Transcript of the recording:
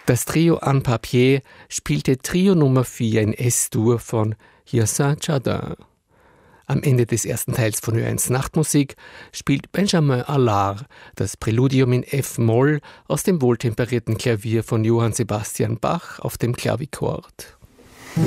Das Trio En Papier spielte Trio Nummer 4 in S-Dur von Hyacinthe Jardin. Am Ende des ersten Teils von Ö1 Nachtmusik spielt Benjamin Allard das Präludium in F-Moll aus dem wohltemperierten Klavier von Johann Sebastian Bach auf dem Klavichord.